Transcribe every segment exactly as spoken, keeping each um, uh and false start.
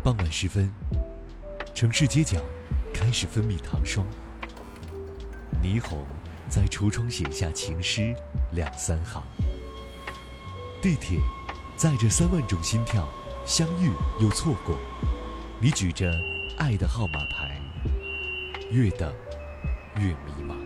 傍晚时分，城市街角开始分泌糖霜，霓虹在橱窗写下情诗两三行。地铁载着三万种心跳，相遇又错过。你举着爱的号码牌，越等越迷茫。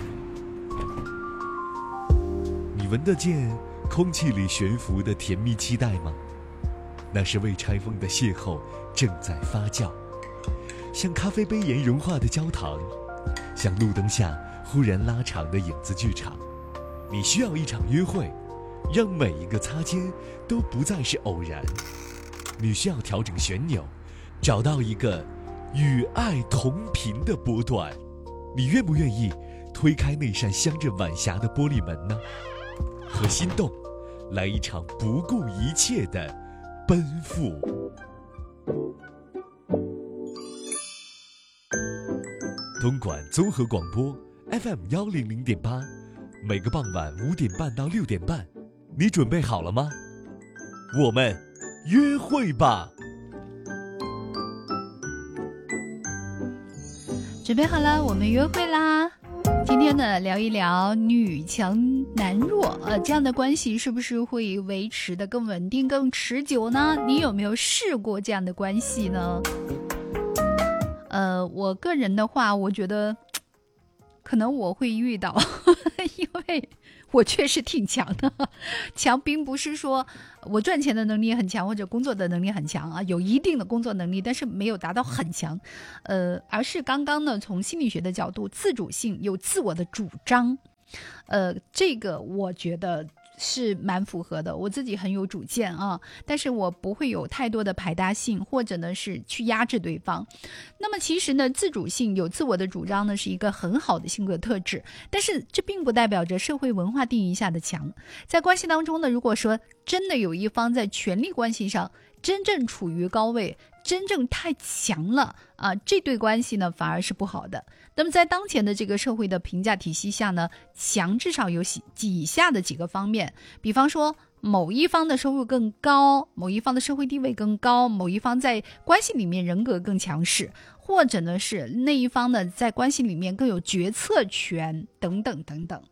你闻得见空气里悬浮的甜蜜期待吗？那是未拆封的邂逅正在发酵，像咖啡杯沿融化的焦糖，像路灯下忽然拉长的影子剧场。你需要一场约会，让每一个擦肩都不再是偶然。你需要调整旋钮，找到一个与爱同频的波段。你愿不愿意推开那扇镶着晚霞的玻璃门呢？和心动来一场不顾一切的奔赴。东莞综合广播 F M 幺零零点八，每个傍晚五点半到六点半，你准备好了吗？我们约会吧！ 准备好了，我们约会啦！今天呢，聊一聊女强男弱，呃，这样的关系是不是会维持的更稳定、更持久呢？你有没有试过这样的关系呢？呃，我个人的话，我觉得可能我会遇到，因为我确实挺强的。强并不是说我赚钱的能力很强，或者工作的能力很强啊，有一定的工作能力，但是没有达到很强，呃，而是刚刚呢，从心理学的角度，自主性有自我的主张，呃，这个我觉得是蛮符合的，我自己很有主见啊，但是我不会有太多的排他性，或者呢是去压制对方。那么其实呢，自主性有自我的主张呢是一个很好的性格特质，但是这并不代表着社会文化定义下的强。在关系当中呢，如果说真的有一方在权力关系上真正处于高位，真正太强了啊，这对关系呢反而是不好的。那么在当前的这个社会的评价体系下呢，强至少有以下的几个方面，比方说某一方的收入更高，某一方的社会地位更高，某一方在关系里面人格更强势，或者呢是那一方呢在关系里面更有决策权等等等等。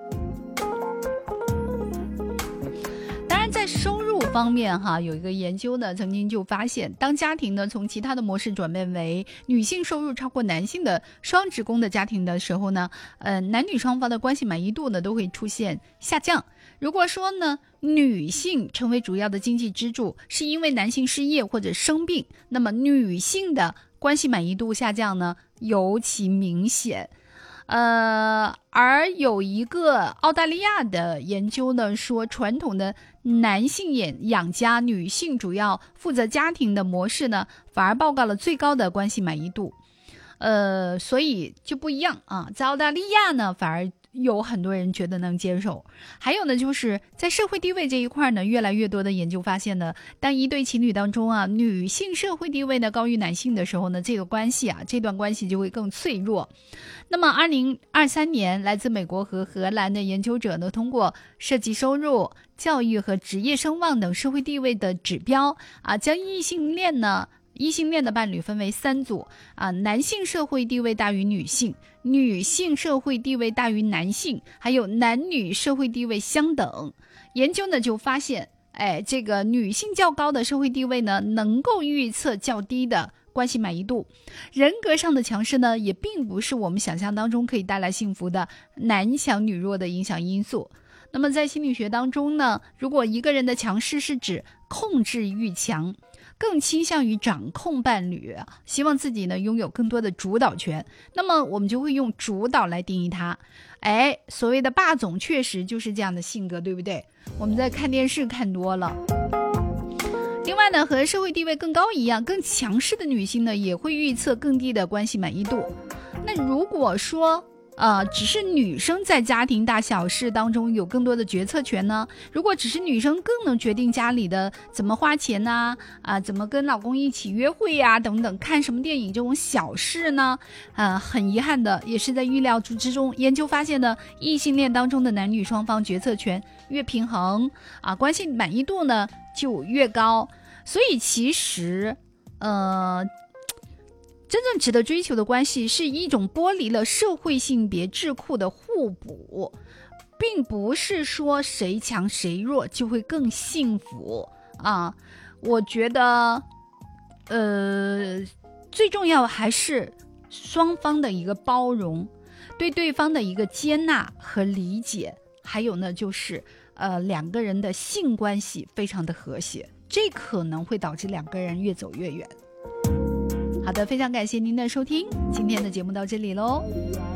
当然在收入方面哈，有一个研究呢曾经就发现，当家庭呢从其他的模式转变为女性收入超过男性的双职工的家庭的时候呢，呃，男女双方的关系满意度呢都会出现下降。如果说呢女性成为主要的经济支柱是因为男性失业或者生病，那么女性的关系满意度下降呢尤其明显。呃，而有一个澳大利亚的研究呢说，传统的男性养家，女性主要负责家庭的模式呢，反而报告了最高的关系满意度。呃，所以就不一样啊，在澳大利亚呢，反而有很多人觉得能接受。还有呢，就是在社会地位这一块呢，越来越多的研究发现呢，当一对情侣当中啊，女性社会地位呢高于男性的时候呢，这个关系啊，这段关系就会更脆弱。那么二零二三年，来自美国和荷兰的研究者呢，通过涉及收入、教育和职业声望等社会地位的指标啊，将异性恋呢异性恋的伴侣分为三组啊，男性社会地位大于女性，女性社会地位大于男性，还有男女社会地位相等。研究呢就发现，哎，这个女性较高的社会地位呢，能够预测较低的关系满意度。人格上的强势呢，也并不是我们想象当中可以带来幸福的男强女弱的影响因素。那么在心理学当中呢，如果一个人的强势是指控制欲强，更倾向于掌控伴侣，希望自己呢拥有更多的主导权，那么我们就会用主导来定义它。哎，所谓的霸总确实就是这样的性格，对不对？我们在看电视看多了。另外呢，和社会地位更高一样，更强势的女性呢，也会预测更低的关系满意度。那如果说呃，只是女生在家庭大小事当中有更多的决策权呢？如果只是女生更能决定家里的怎么花钱呢？啊、呃，怎么跟老公一起约会呀、啊，等等，看什么电影这种小事呢？呃，很遗憾的，也是在预料之中。研究发现呢，异性恋当中的男女双方决策权越平衡啊，关系满意度呢就越高。所以其实呃，真正值得追求的关系是一种剥离了社会性别智库的互补，并不是说谁强谁弱就会更幸福啊。我觉得，呃，最重要还是双方的一个包容，对对方的一个接纳和理解，还有呢就是呃两个人的性关系非常的和谐，这可能会导致两个人越走越远。好的，非常感谢您的收听，今天的节目到这里喽。